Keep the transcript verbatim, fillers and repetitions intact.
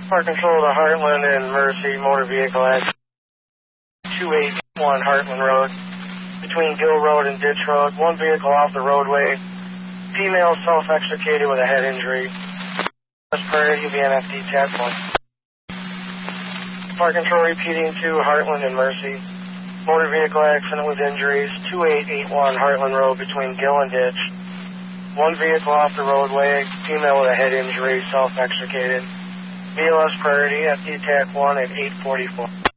Park control to Heartland and Mercy, motor vehicle at two eighty-one Heartland Road, between Gill Road and Ditch Road. One vehicle off the roadway. Female self-extricated with a head injury. West Prairie, U B N F D Tab one. Park control repeating to Heartland and Mercy. Motor vehicle accident with injuries, two eight eight one Heartland Road between Gill and Ditch. One vehicle off the roadway, female with a head injury, self-extricated. V L S priority, F D T A C one at eight forty-four.